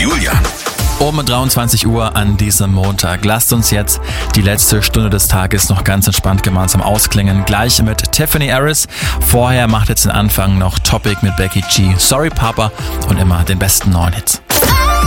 Julian. Um 23 Uhr an diesem Montag. Lasst uns jetzt die letzte Stunde des Tages noch ganz entspannt gemeinsam ausklingen. Gleich mit Tiffany Harris. Vorher macht jetzt den Anfang noch Topic mit Becky G. Sorry Papa und immer den besten neuen Hits.